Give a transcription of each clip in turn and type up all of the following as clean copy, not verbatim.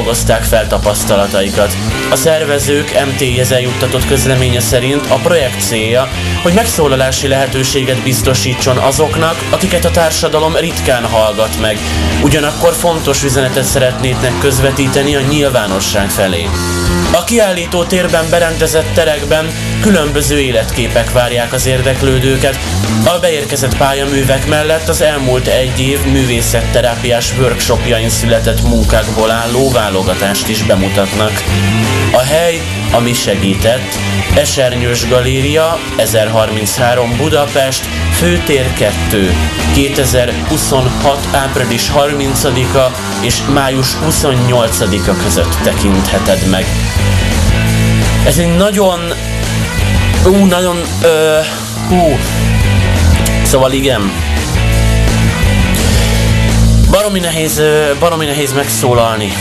dolgozták fel tapasztalataikat. A szervezők MTI-hez juttatott közleménye szerint a projekt célja, hogy megszólalási lehetőséget biztosítson azoknak, akiket a társadalom ritkán hallgat meg, ugyanakkor fontos üzenetet szeretnének közvetíteni a nyilvánosság felé. A kiállító térben berendezett terekben különböző életképek várják az érdeklődőket. A beérkezett pályaművek mellett az elmúlt egy év művészetterápiás workshopjain született munkákból álló válogatást is bemutatnak. A hely, ami segített, Esernyős Galéria, 1033 Budapest, Főtér 2, 2026. április 30-a és május 28-a között tekintheted meg. Ez egy Szóval igen. Baromi nehéz megszólalni,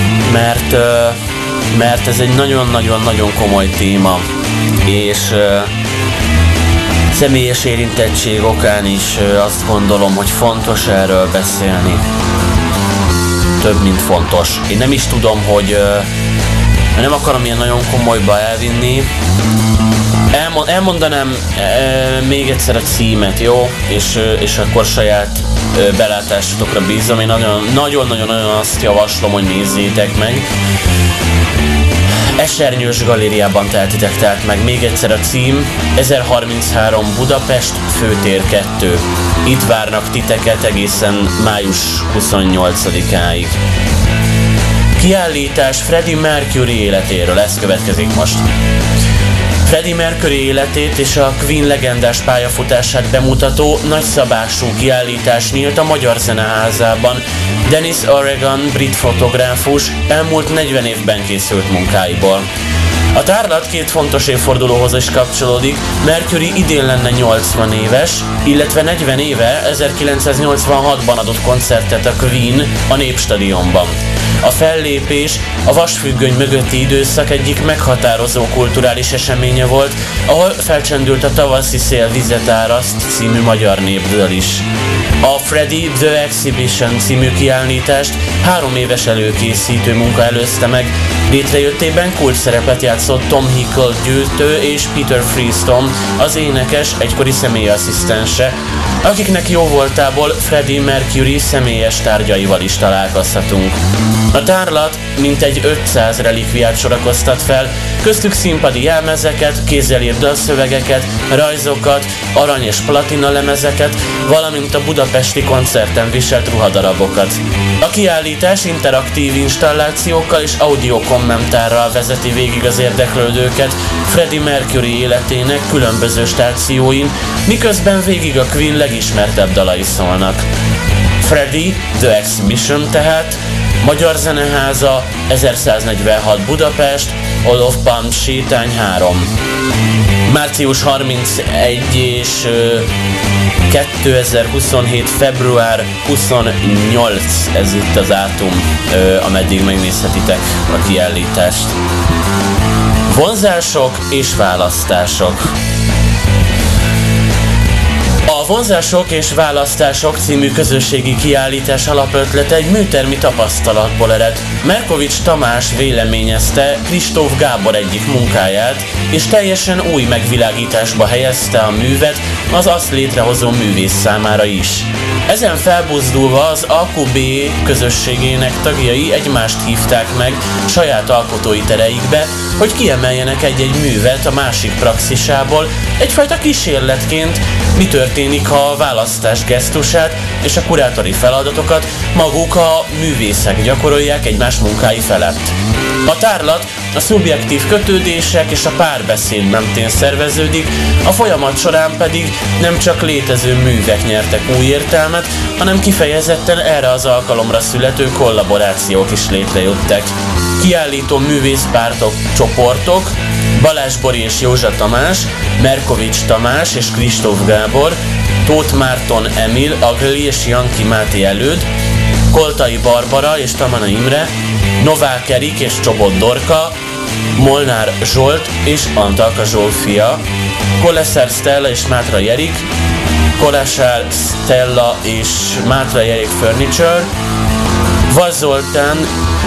mert ez egy nagyon-nagyon-nagyon komoly téma, és személyes érintettség okán is azt gondolom, hogy fontos erről beszélni. Több, mint fontos. Én nem is tudom, hogy nem akarom ilyen nagyon komolyba elvinni. Elmondanám még egyszer a címet, jó? És akkor saját belátásotokra bízom. Én nagyon-nagyon azt javaslom, hogy nézzétek meg. Esernyős Galériában tehetitek tehát meg. Még egyszer a cím, 1033 Budapest, Főtér 2. Itt várnak titeket egészen május 28-áig. Kiállítás Freddie Mercury életéről, ez következik most. Freddie Mercury életét és a Queen legendás pályafutását bemutató nagyszabású kiállítás nyílt a Magyar Zeneházában. Dennis Oregon, brit fotográfus elmúlt 40 évben készült munkáiból. A tárlat két fontos évfordulóhoz is kapcsolódik. Mercury idén lenne 80 éves, illetve 40 éve 1986-ban adott koncertet a Queen a Népstadionban. A fellépés a vasfüggöny mögötti időszak egyik meghatározó kulturális eseménye volt, ahol felcsendült a Tavaszi szél vizet áraszt című magyar népdal is. A Freddie The Exhibition című kiállítást 3 éves előkészítő munka előzte meg. Létrejöttében kulcsszerepet játszott Tom Hickle gyűjtő és Peter Freestone, az énekes egykori személyasszisztense, akiknek jó voltából Freddie Mercury személyes tárgyaival is találkozhatunk. A tárlat mintegy 500 relikviát sorakoztat fel, köztük színpadi jelmezeket, kézzel írt dalszövegeket, rajzokat, arany és platina lemezeket, valamint a budapesti koncerten viselt ruhadarabokat. A kiállítás interaktív installációkkal és audiokommentárral vezeti végig az érdeklődőket Freddie Mercury életének különböző stációin, miközben végig a Queen legismertebb dalai szólnak. Freddie The Exhibition tehát, Magyar Zeneháza, 1146 Budapest, Olof Palm sétány 3. Március 31 és 2027. február 28, ez itt az dátum, ameddig megnézhetitek a kiállítást. Vonzások és választások. A Vonzások és Választások című közösségi kiállítás alapötlete egy műtermi tapasztalatból ered. Merkovics Tamás véleményezte Kristóf Gábor egyik munkáját, és teljesen új megvilágításba helyezte a művet az azt létrehozó művész számára is. Ezen felbuzdulva az AQB közösségének tagjai egymást hívták meg saját alkotói tereikbe, hogy kiemeljenek egy-egy művet a másik praxisából, egyfajta kísérletként, mi történik, ha a választás gesztusát és a kurátori feladatokat maguk a művészek gyakorolják egymás munkái felett. A tárlat a szubjektív kötődések és a párbeszéd mentén szerveződik, a folyamat során pedig nem csak létező művek nyertek új értelmet, hanem kifejezetten erre az alkalomra születő kollaborációk is létrejöttek. Kiállító művészpártok, csoportok, Balázs Bori és Józsa Tamás, Merkovics Tamás és Kristóf Gábor, Tóth Márton Emil, Agli és Janki Máté Előd, Koltai Barbara és Tamana Imre, Novák Erik és Csobot Dorka, Molnár Zsolt és Antalka Zsófia, Koleszer Stella és Mátrai Erik, Kolesár Stella és Mátrai Erik Furniture, Vaz Zoltán